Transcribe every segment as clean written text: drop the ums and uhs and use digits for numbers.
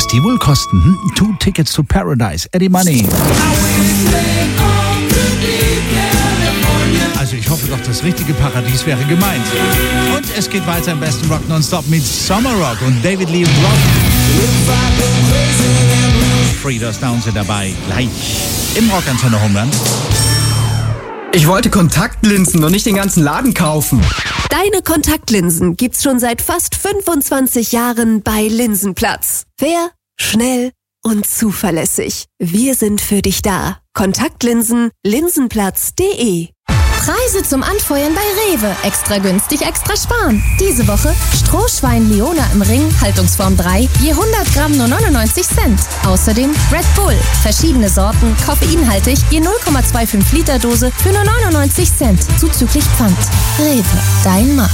Was die wohl kosten? 2 Tickets to Paradise, Eddie Money. Also ich hoffe doch, das richtige Paradies wäre gemeint. Und es geht weiter im besten Rock Nonstop mit Summer Rock und David Lee Roth. Three Doors Down sind dabei, gleich im Rockantenne Homeland. Ich wollte Kontaktlinsen und nicht den ganzen Laden kaufen. Deine Kontaktlinsen gibt's schon seit fast 25 Jahren bei Linsenplatz. Fair, schnell und zuverlässig. Wir sind für dich da. Kontaktlinsen, linsenplatz.de. Preise zum Anfeuern bei Rewe. Extra günstig, extra sparen. Diese Woche Strohschwein Leona im Ring, Haltungsform 3, je 100 Gramm nur 99 Cent. Außerdem Red Bull, verschiedene Sorten, koffeinhaltig, je 0,25 Liter Dose für nur 99 Cent, zuzüglich Pfand. Rewe, dein Markt.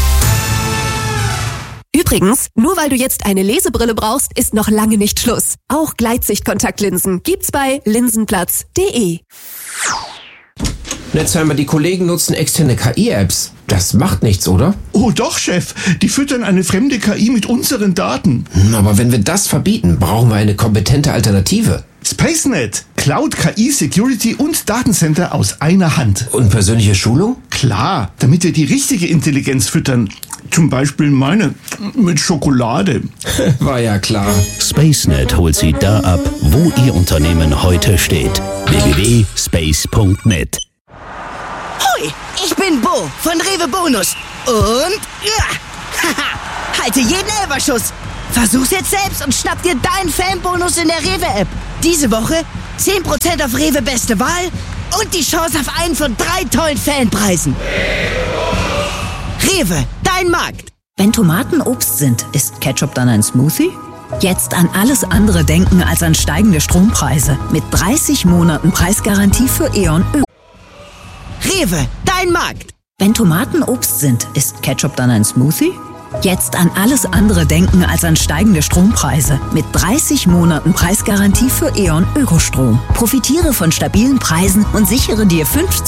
Übrigens, nur weil du jetzt eine Lesebrille brauchst, ist noch lange nicht Schluss. Auch Gleitsichtkontaktlinsen gibt's bei linsenplatz.de. Jetzt hören wir, die Kollegen nutzen externe KI-Apps. Das macht nichts, oder? Oh doch, Chef. Die füttern eine fremde KI mit unseren Daten. Aber wenn wir das verbieten, brauchen wir eine kompetente Alternative. SpaceNet. Cloud, KI, Security und Datencenter aus einer Hand. Und persönliche Schulung? Klar, damit wir die richtige Intelligenz füttern. Zum Beispiel meine mit Schokolade. War ja klar. SpaceNet holt Sie da ab, wo Ihr Unternehmen heute steht. www.space.net. Hoi, ich bin Bo von Rewe Bonus. Und halte jeden Elferschuss. Versuch's jetzt selbst und schnapp dir deinen Fanbonus in der Rewe-App. Diese Woche 10% auf Rewe Beste Wahl und die Chance auf einen von 3 tollen Fanpreisen. Rewe, dein Markt. Wenn Tomaten Obst sind, ist Ketchup dann ein Smoothie? Jetzt an alles andere denken als an steigende Strompreise. Mit 30 Monaten Preisgarantie für E.ON Ö. Rewe, dein Markt. Wenn Tomaten Obst sind, ist Ketchup dann ein Smoothie? Jetzt an alles andere denken als an steigende Strompreise. Mit 30 Monaten Preisgarantie für E.ON Ökostrom. Profitiere von stabilen Preisen und sichere dir 50